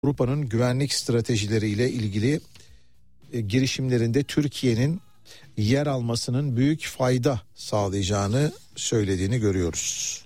Avrupa'nın güvenlik stratejileriyle ilgili girişimlerinde Türkiye'nin yer almasının büyük fayda sağlayacağını söylediğini görüyoruz.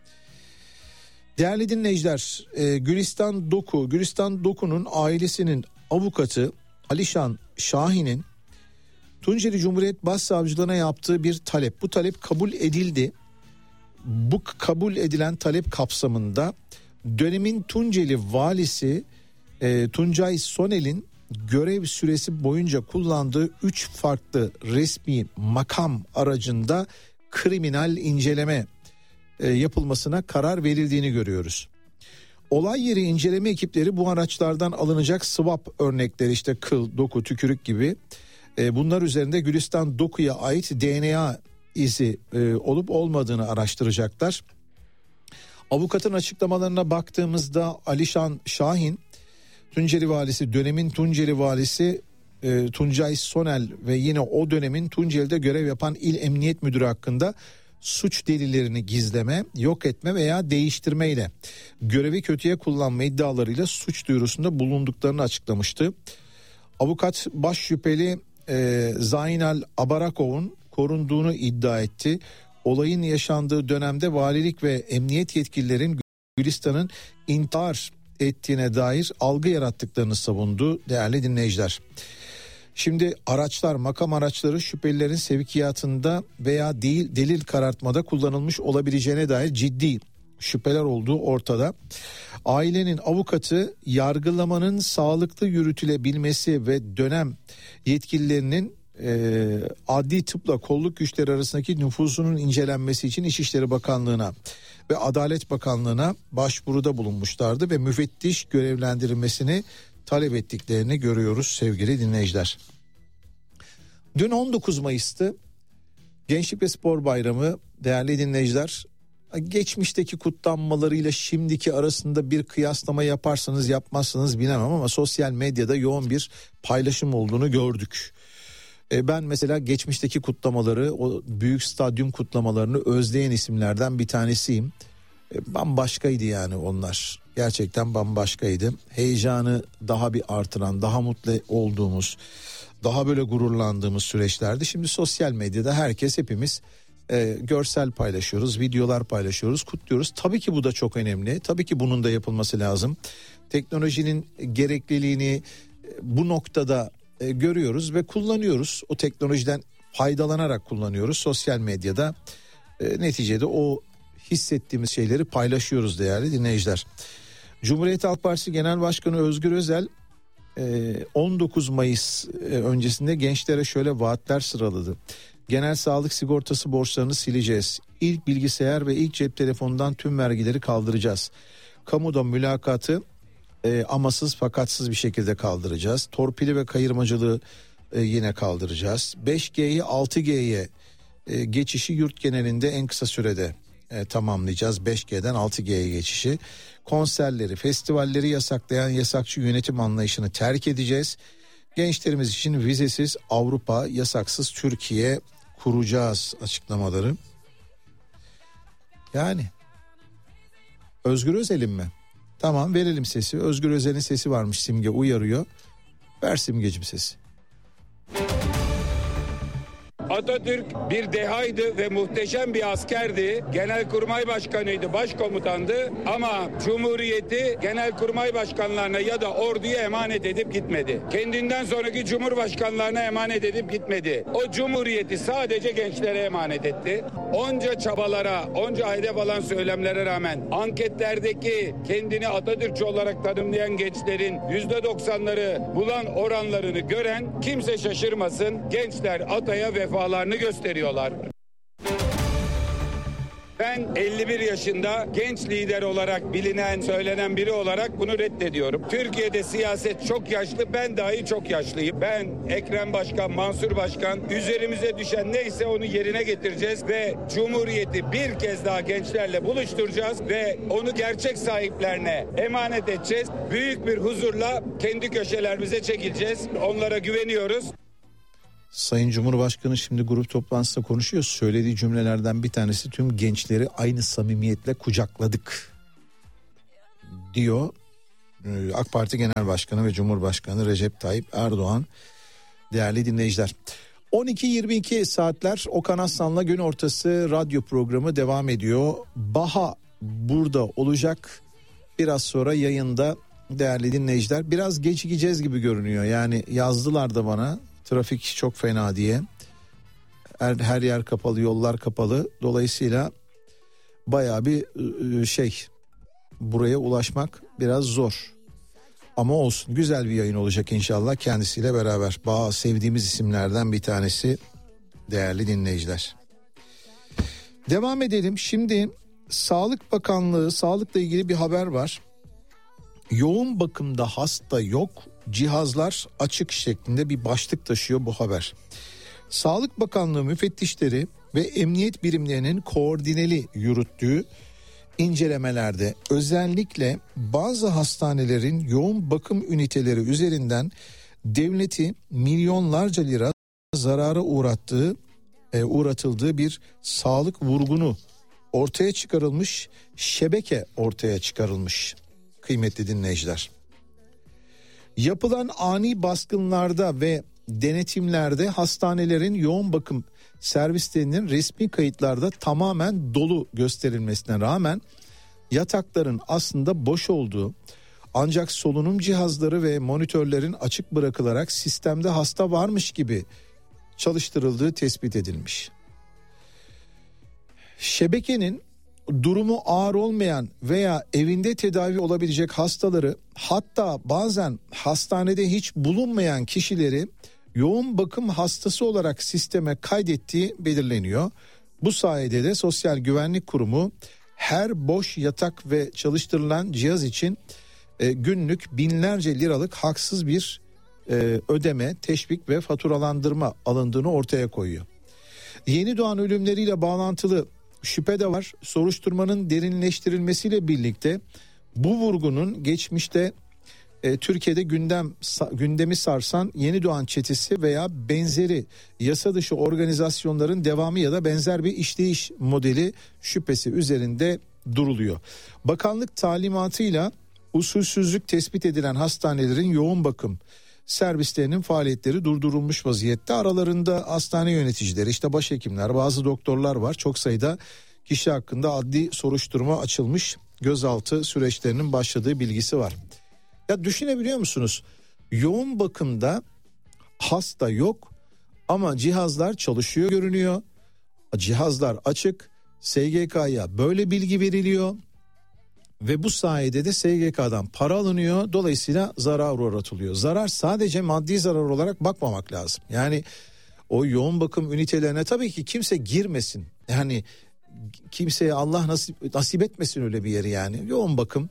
Değerli dinleyiciler, Gülistan Doku'nun ailesinin avukatı Alişan Şahin'in Tunceli Cumhuriyet Başsavcılığına yaptığı bir talep. Bu talep kabul edildi. Bu kabul edilen talep kapsamında dönemin Tunceli valisi Tuncay Sonel'in görev süresi boyunca kullandığı 3 farklı resmi makam aracında kriminal inceleme yapılmasına karar verildiğini görüyoruz. Olay yeri inceleme ekipleri bu araçlardan alınacak swab örnekleri, işte kıl, doku, tükürük gibi bunlar üzerinde Gülistan Doku'ya ait DNA izi olup olmadığını araştıracaklar. Avukatın açıklamalarına baktığımızda Alişan Şahin, dönemin Tunceli valisi Tuncay Sonel ve yine o dönemin Tunceli'de görev yapan İl Emniyet Müdürü hakkında suç delillerini gizleme, yok etme veya değiştirmeyle görevi kötüye kullanma iddialarıyla suç duyurusunda bulunduklarını açıklamıştı. Avukat baş şüpheli Zainal Abarakov'un korunduğunu iddia etti. Olayın yaşandığı dönemde valilik ve emniyet yetkililerin Gülistan'ın intihar ettiğine dair algı yarattıklarını savundu değerli dinleyiciler. Şimdi makam araçları şüphelilerin sevkiyatında veya delil karartmada kullanılmış olabileceğine dair ciddi şüpheler olduğu ortada. Ailenin avukatı yargılamanın sağlıklı yürütülebilmesi ve dönem yetkililerinin adli tıpla kolluk güçleri arasındaki nüfusunun incelenmesi için İçişleri Bakanlığı'na ve Adalet Bakanlığı'na başvuruda bulunmuşlardı ve müfettiş görevlendirilmesini talep ettiklerini görüyoruz sevgili dinleyiciler. Dün 19 Mayıs'tı, Gençlik ve Spor Bayramı değerli dinleyiciler. Geçmişteki kutlanmalarıyla şimdiki arasında bir kıyaslama yaparsanız yapmazsanız bilemem ama sosyal medyada yoğun bir paylaşım olduğunu gördük. Ben mesela geçmişteki kutlamaları, o büyük stadyum kutlamalarını özleyen isimlerden bir tanesiyim. Bambaşkaydı yani onlar. Gerçekten bambaşkaydı. Heyecanı daha bir artıran, daha mutlu olduğumuz, daha böyle gururlandığımız süreçlerdi. Şimdi sosyal medyada hepimiz görsel paylaşıyoruz, videolar paylaşıyoruz, kutluyoruz. Tabii ki bu da çok önemli. Tabii ki bunun da yapılması lazım. Teknolojinin gerekliliğini bu noktada görüyoruz ve kullanıyoruz. O teknolojiden faydalanarak kullanıyoruz sosyal medyada. Neticede o hissettiğimiz şeyleri paylaşıyoruz değerli dinleyiciler. Cumhuriyet Halk Partisi Genel Başkanı Özgür Özel 19 Mayıs öncesinde gençlere şöyle vaatler sıraladı. Genel sağlık sigortası borçlarını sileceğiz. İlk bilgisayar ve ilk cep telefonundan tüm vergileri kaldıracağız. Kamuda mülakatı amasız fakatsız bir şekilde kaldıracağız. Torpili ve kayırmacılığı yine kaldıracağız. 5G'yi 6G'ye geçişi yurt genelinde en kısa sürede tamamlayacağız. 5G'den 6G'ye geçişi. Konserleri, festivalleri yasaklayan yasakçı yönetim anlayışını terk edeceğiz. Gençlerimiz için vizesiz Avrupa, yasaksız Türkiye kuracağız açıklamaları. Yani Özgür Özel'in mi? Tamam, verelim sesi. Özgür Özel'in sesi varmış, Simge uyarıyor. Ver Simgeciğim sesi. Atatürk bir dehaydı ve muhteşem bir askerdi. Genelkurmay Başkanıydı, başkomutandı ama Cumhuriyeti Genelkurmay Başkanlarına ya da orduya emanet edip gitmedi. Kendinden sonraki Cumhurbaşkanlarına emanet edip gitmedi. O Cumhuriyeti sadece gençlere emanet etti. Onca çabalara, onca hedef alan söylemlere rağmen anketlerdeki kendini Atatürkçü olarak tanımlayan gençlerin %90'ları bulan oranlarını gören kimse şaşırmasın. Gençler Atay'a vefalarını gösteriyorlar. Ben 51 yaşında genç lider olarak bilinen, söylenen biri olarak bunu reddediyorum. Türkiye'de siyaset çok yaşlı, ben dahi çok yaşlıyım. Ben, Ekrem Başkan, Mansur Başkan, üzerimize düşen neyse onu yerine getireceğiz ve Cumhuriyeti bir kez daha gençlerle buluşturacağız ve onu gerçek sahiplerine emanet edeceğiz. Büyük bir huzurla kendi köşelerimize çekileceğiz. Onlara güveniyoruz. Sayın Cumhurbaşkanı şimdi grup toplantısında konuşuyor. Söylediği cümlelerden bir tanesi tüm gençleri aynı samimiyetle kucakladık diyor. AK Parti Genel Başkanı ve Cumhurbaşkanı Recep Tayyip Erdoğan. Değerli dinleyiciler, 12:22 saatler, Okan Aslan'la gün ortası radyo programı devam ediyor. Baha burada olacak biraz sonra yayında değerli dinleyiciler. Biraz gecikeceğiz gibi görünüyor, yani yazdılar da bana trafik çok fena diye. Her yer kapalı, yollar kapalı, dolayısıyla bayağı bir buraya ulaşmak biraz zor. Ama olsun, güzel bir yayın olacak inşallah kendisiyle beraber. Bazı sevdiğimiz isimlerden bir tanesi değerli dinleyiciler. Devam edelim. Şimdi Sağlık Bakanlığı, sağlıkla ilgili bir haber var. Yoğun bakımda hasta yok, cihazlar açık şeklinde bir başlık taşıyor bu haber. Sağlık Bakanlığı müfettişleri ve emniyet birimlerinin koordineli yürüttüğü incelemelerde özellikle bazı hastanelerin yoğun bakım üniteleri üzerinden devleti milyonlarca lira zarara uğratıldığı bir sağlık vurgunu ortaya çıkarılmış, şebeke ortaya çıkarılmış kıymetli dinleyiciler. Yapılan ani baskınlarda ve denetimlerde hastanelerin yoğun bakım servislerinin resmi kayıtlarda tamamen dolu gösterilmesine rağmen yatakların aslında boş olduğu, ancak solunum cihazları ve monitörlerin açık bırakılarak sistemde hasta varmış gibi çalıştırıldığı tespit edilmiş. Şebekenin durumu ağır olmayan veya evinde tedavi olabilecek hastaları, hatta bazen hastanede hiç bulunmayan kişileri yoğun bakım hastası olarak sisteme kaydettiği belirleniyor. Bu sayede de Sosyal Güvenlik Kurumu her boş yatak ve çalıştırılan cihaz için günlük binlerce liralık haksız bir ödeme, teşvik ve faturalandırma alındığını ortaya koyuyor. Yeni doğan ölümleriyle bağlantılı şüphe de var. Soruşturmanın derinleştirilmesiyle birlikte bu vurgunun geçmişte Türkiye'de gündemi sarsan yeni doğan çetesi veya benzeri yasa dışı organizasyonların devamı ya da benzer bir işleyiş modeli şüphesi üzerinde duruluyor. Bakanlık talimatıyla usulsüzlük tespit edilen hastanelerin yoğun bakım servislerinin faaliyetleri durdurulmuş vaziyette. Aralarında hastane yöneticileri, işte başhekimler, bazı doktorlar var. Çok sayıda kişi hakkında adli soruşturma açılmış, gözaltı süreçlerinin başladığı bilgisi var. Ya düşünebiliyor musunuz? Yoğun bakımda hasta yok ama cihazlar çalışıyor görünüyor. Cihazlar açık. SGK'ya böyle bilgi veriliyor. Ve bu sayede de SGK'dan para alınıyor. Dolayısıyla zarar uğratılıyor. Zarar sadece maddi zarar olarak bakmamak lazım. Yani o yoğun bakım ünitelerine tabii ki kimse girmesin. Yani kimseye Allah nasip etmesin öyle bir yeri yani. Yoğun bakım,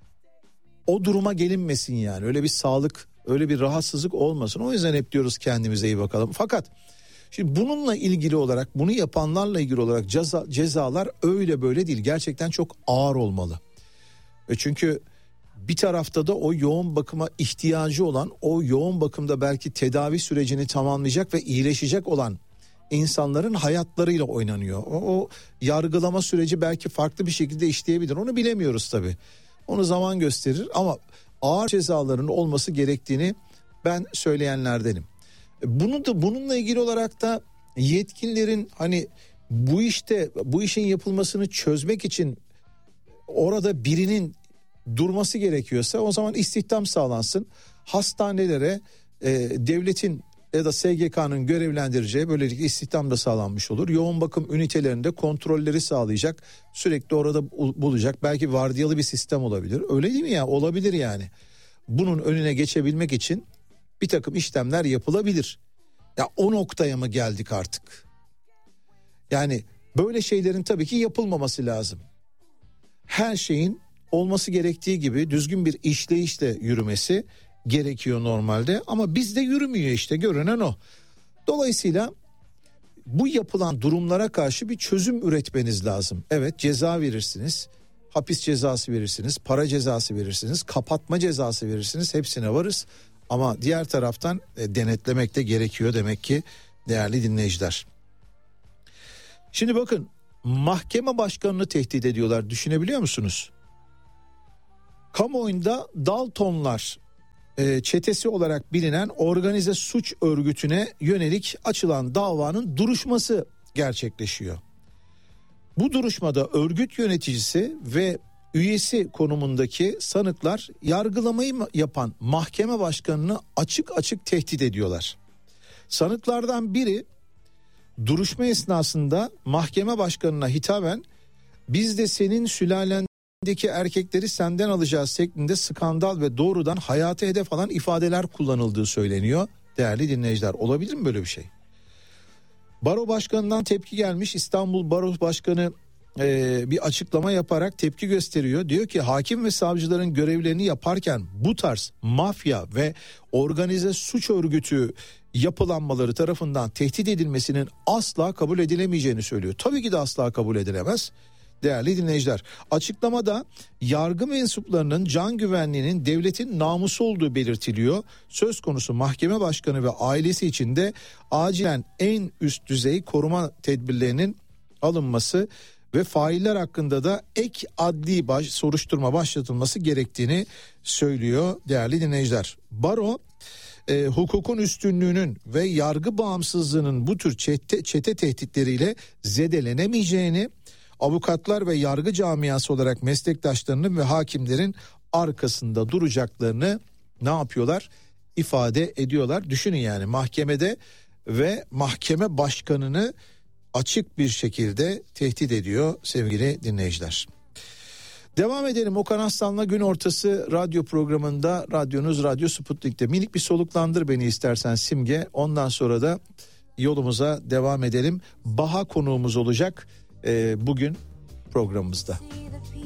o duruma gelinmesin yani. Öyle bir sağlık, öyle bir rahatsızlık olmasın. O yüzden hep diyoruz kendimize iyi bakalım. Fakat şimdi bununla ilgili olarak, bunu yapanlarla ilgili olarak cezalar öyle böyle değil. Gerçekten çok ağır olmalı. Çünkü bir tarafta da o yoğun bakıma ihtiyacı olan, o yoğun bakımda belki tedavi sürecini tamamlayacak ve iyileşecek olan insanların hayatlarıyla oynanıyor. O yargılama süreci belki farklı bir şekilde işleyebilir. Onu bilemiyoruz tabii. Onu zaman gösterir ama ağır cezaların olması gerektiğini ben söyleyenlerdenim. Bununla ilgili olarak da yetkililerin hani bu işin yapılmasını çözmek için orada birinin durması gerekiyorsa o zaman istihdam sağlansın. Hastanelere devletin ya da SGK'nın görevlendireceği, böylelikle istihdam da sağlanmış olur. Yoğun bakım ünitelerinde kontrolleri sağlayacak, sürekli orada bulacak, belki vardiyalı bir sistem olabilir. Öyle değil mi ya? Olabilir yani. Bunun önüne geçebilmek için bir takım işlemler yapılabilir. Ya o noktaya mı geldik artık? Yani böyle şeylerin tabii ki yapılmaması lazım. Her şeyin olması gerektiği gibi düzgün bir işleyişle yürümesi gerekiyor normalde ama bizde yürümüyor, işte görünen o. Dolayısıyla bu yapılan durumlara karşı bir çözüm üretmeniz lazım. Evet, ceza verirsiniz, hapis cezası verirsiniz, para cezası verirsiniz, kapatma cezası verirsiniz, hepsine varız. Ama diğer taraftan denetlemek de gerekiyor demek ki değerli dinleyiciler. Şimdi bakın, mahkeme başkanını tehdit ediyorlar, düşünebiliyor musunuz? Kamuoyunda Daltonlar çetesi olarak bilinen organize suç örgütüne yönelik açılan davanın duruşması gerçekleşiyor. Bu duruşmada örgüt yöneticisi ve üyesi konumundaki sanıklar yargılamayı yapan mahkeme başkanını açık açık tehdit ediyorlar. Sanıklardan biri duruşma esnasında mahkeme başkanına hitaben biz de senin sülalendeki erkekleri senden alacağız şeklinde skandal ve doğrudan hayata hedef alan ifadeler kullanıldığı söyleniyor. Değerli dinleyiciler, olabilir mi böyle bir şey? Baro başkanından tepki gelmiş. İstanbul Baro Başkanı bir açıklama yaparak tepki gösteriyor. Diyor ki hakim ve savcıların görevlerini yaparken bu tarz mafya ve organize suç örgütü yapılanmaları tarafından tehdit edilmesinin asla kabul edilemeyeceğini söylüyor. Tabii ki de asla kabul edilemez. Değerli dinleyiciler, açıklamada yargı mensuplarının can güvenliğinin devletin namusu olduğu belirtiliyor. Söz konusu mahkeme başkanı ve ailesi için de acilen en üst düzey koruma tedbirlerinin alınması ve failler hakkında da ek adli soruşturma başlatılması gerektiğini söylüyor değerli dinleyiciler. Baro hukukun üstünlüğünün ve yargı bağımsızlığının bu tür çete tehditleriyle zedelenemeyeceğini, avukatlar ve yargı camiası olarak meslektaşlarının ve hakimlerin arkasında duracaklarını ne yapıyorlar? İfade ediyorlar. Düşünün yani mahkemede ve mahkeme başkanını açık bir şekilde tehdit ediyor sevgili dinleyiciler. Devam edelim. Okan Aslan'la Gün Ortası radyo programında, radyonuz Radyo Sputnik'te. Minik bir soluklandır beni istersen Simge. Ondan sonra da yolumuza devam edelim. Baha konuğumuz olacak bugün programımızda.